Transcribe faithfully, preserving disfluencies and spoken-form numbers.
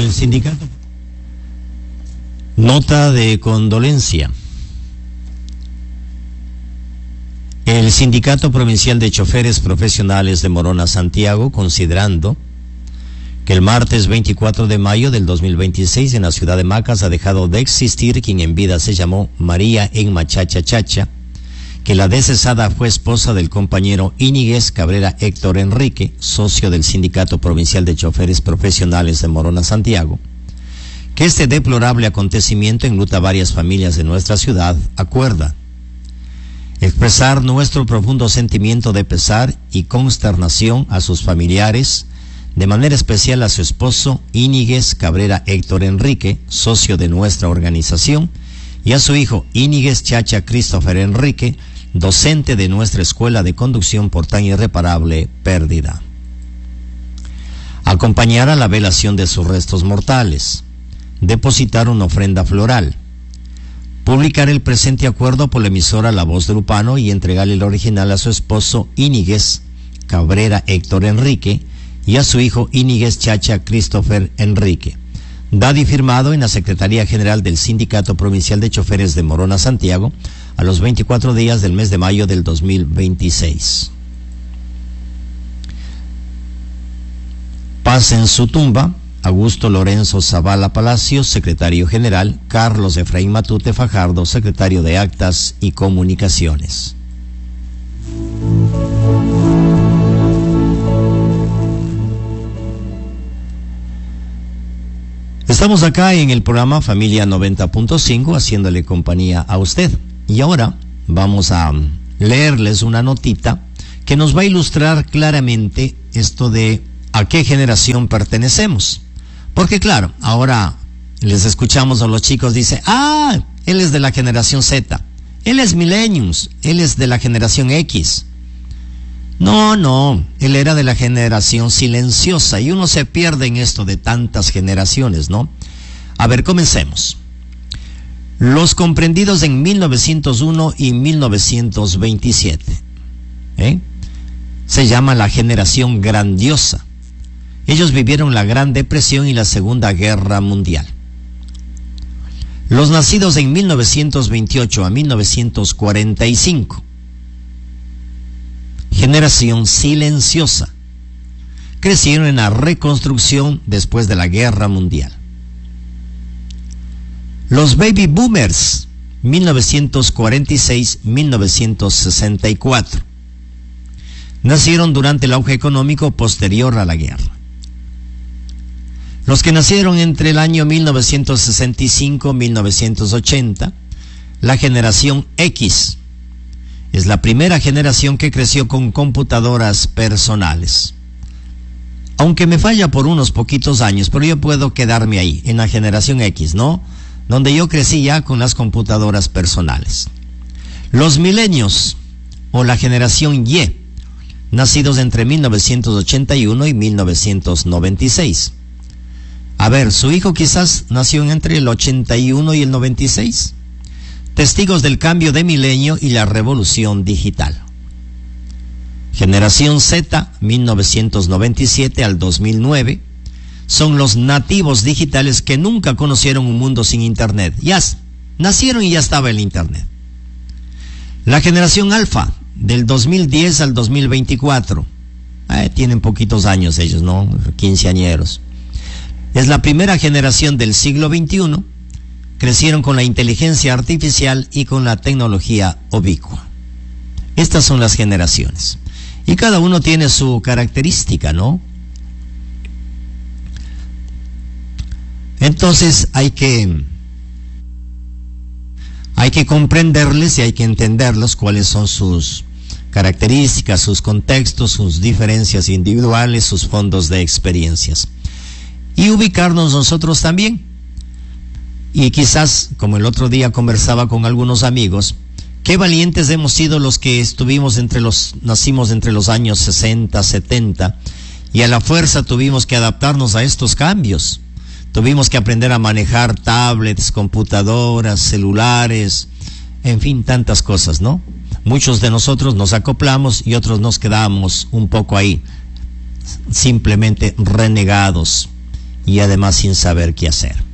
El sindicato. Nota de condolencia. El Sindicato Provincial de Choferes Profesionales de Morona, Santiago, considerando que el martes veinticuatro de mayo del dos mil veintiséis en la ciudad de Macas ha dejado de existir quien en vida se llamó María Enma Chacha Chacha, que la decesada fue esposa del compañero Íñiguez Cabrera Héctor Enrique, socio del Sindicato Provincial de Choferes Profesionales de Morona, Santiago, que este deplorable acontecimiento enluta a varias familias de nuestra ciudad, acuerda expresar nuestro profundo sentimiento de pesar y consternación a sus familiares, de manera especial a su esposo Íñiguez Cabrera Héctor Enrique, socio de nuestra organización, y a su hijo Íñiguez Chacha Christopher Enrique, docente de nuestra escuela de conducción por tan irreparable pérdida. Acompañar a la velación de sus restos mortales, depositar una ofrenda floral, publicar el presente acuerdo por la emisora La Voz de Lupano y entregarle el original a su esposo Íñiguez Cabrera Héctor Enrique y a su hijo Íñiguez Chacha Christopher Enrique. Dado y firmado en la Secretaría General del Sindicato Provincial de Choferes de Morona, Santiago, a los veinticuatro días del mes de mayo del dos mil veintiséis. Paz en su tumba, Augusto Lorenzo Zavala Palacios, secretario general, Carlos Efraín Matute Fajardo, secretario de Actas y Comunicaciones. Estamos acá en el programa Familia noventa punto cinco haciéndole compañía a usted. Y ahora vamos a leerles una notita que nos va a ilustrar claramente esto de a qué generación pertenecemos. Porque claro, ahora les escuchamos a los chicos, dice, ah, él es de la generación Z, él es millennials, él es de la generación X. No, no, él era de la generación silenciosa y uno se pierde en esto de tantas generaciones, ¿no? A ver, comencemos. Los comprendidos en mil novecientos uno y mil novecientos veintisiete, ¿eh? Se llama la generación grandiosa. Ellos vivieron la Gran Depresión y la Segunda Guerra Mundial. Los nacidos en mil novecientos veintiocho a mil novecientos cuarenta y cinco. Generación silenciosa. Crecieron en la reconstrucción después de la Guerra Mundial. Los Baby Boomers, mil novecientos cuarenta y seis a mil novecientos sesenta y cuatro. Nacieron durante el auge económico posterior a la guerra. Los que nacieron entre el año mil novecientos sesenta y cinco a mil novecientos ochenta, la generación X, es la primera generación que creció con computadoras personales. Aunque me falla por unos poquitos años, pero yo puedo quedarme ahí, en la generación X, ¿no? Donde yo crecí ya con las computadoras personales. Los milenios, o la generación Y, nacidos entre mil novecientos ochenta y uno y mil novecientos noventa y seis. A ver, su hijo quizás nació entre el ochenta y uno y el noventa y seis. Testigos del cambio de milenio y la revolución digital. Generación Z, mil novecientos noventa y siete al dos mil nueve, son los nativos digitales que nunca conocieron un mundo sin Internet. Ya nacieron y ya estaba el Internet. La generación Alfa, del dos mil diez al dos mil veinticuatro. Eh, tienen poquitos años ellos, ¿no? Quinceañeros. Es la primera generación del siglo veintiuno. Crecieron con la inteligencia artificial y con la tecnología ubicua. Estas son las generaciones. Y cada uno tiene su característica, ¿no? Entonces hay que hay que comprenderles y hay que entenderlos cuáles son sus características, sus contextos, sus diferencias individuales, sus fondos de experiencias. Y ubicarnos nosotros también. Y quizás, como el otro día conversaba con algunos amigos, qué valientes hemos sido los que estuvimos entre los, nacimos entre los años sesenta, setenta, y a la fuerza tuvimos que adaptarnos a estos cambios. Tuvimos que aprender a manejar tablets, computadoras, celulares, en fin, tantas cosas, ¿no? Muchos de nosotros nos acoplamos y otros nos quedamos un poco ahí, simplemente renegados. y además sin saber qué hacer.